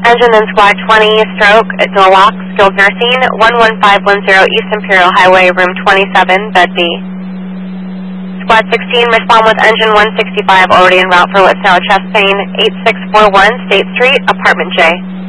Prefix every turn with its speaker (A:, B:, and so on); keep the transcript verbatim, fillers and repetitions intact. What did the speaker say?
A: Engine and Squad twenty, stroke, Doloc, skilled nursing, one one five one zero East Imperial Highway, room twenty-seven, bed B. Squad sixteen, respond with engine one sixty-five, already en route for what's now chest pain, eight six four one State Street, apartment J.